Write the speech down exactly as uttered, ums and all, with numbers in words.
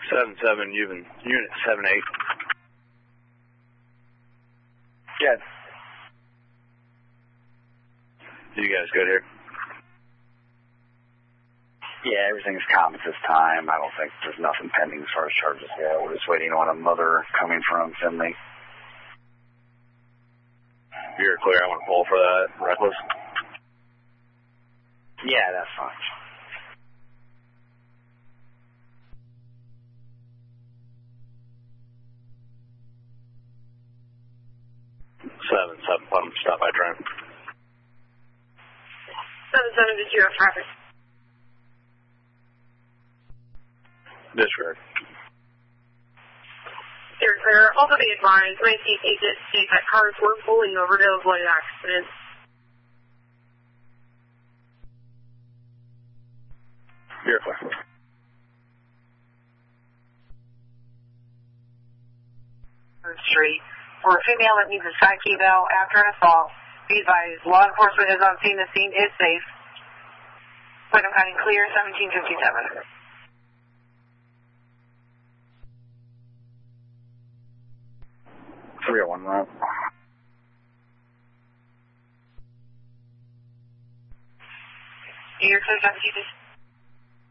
seven seven, unit, unit seven eight. Good. You guys good here? Yeah, everything's calm at this time. I don't think there's nothing pending as far as charges go. We're just waiting on a mother coming from Finley. You're clear. I want to pull for that. Reckless? Yeah, that's fine. Seven seven, bottom stop by Trent. Seven seven to zero traffic. Disregard. You're clear. Also be advised, nineteen agent state that cars were pulling over to avoid accidents. You're clear. Street. For a female that needs a psych eval after an assault, be advised, law enforcement is on scene. The scene is safe. Putnam County clear, seventeen fifty-seven. three oh one route. You're clear, seventeen fifty-seven.